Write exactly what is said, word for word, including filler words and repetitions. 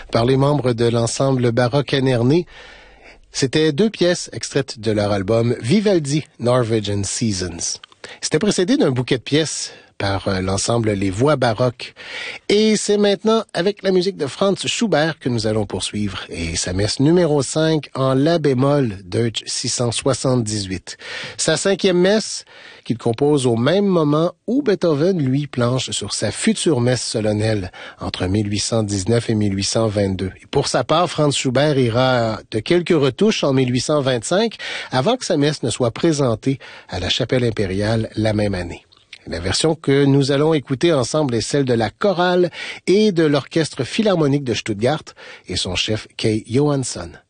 par les membres de l'ensemble baroque Anernay. C'était deux pièces extraites de leur album Vivaldi, Norwegian Seasons. C'était précédé d'un bouquet de pièces par euh, l'ensemble Les Voix baroques. Et c'est maintenant avec la musique de Franz Schubert que nous allons poursuivre. Et sa messe numéro cinq en La bémol, Deutsch six cent soixante-dix-huit. Sa cinquième messe qu'il compose au même moment où Beethoven, lui, planche sur sa future messe solennelle entre mille huit cent dix-neuf et mille huit cent vingt-deux. Et pour sa part, Franz Schubert ira de quelques retouches en mille huit cent vingt-cinq avant que sa messe ne soit présentée à la chapelle impériale la même année. La version que nous allons écouter ensemble est celle de la chorale et de l'orchestre philharmonique de Stuttgart et son chef Kay Johansson.